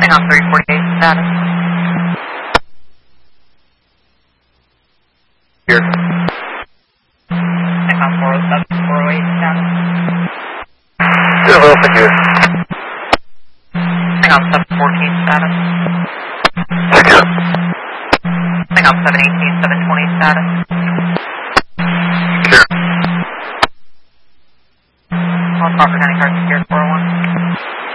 Hang on, 348 status. Here. Hang on, 407, 408 status. Still open here. Hang on, 714 status. Secure. Hang on, 718, 720 status. Secure. All Crawford 90 cars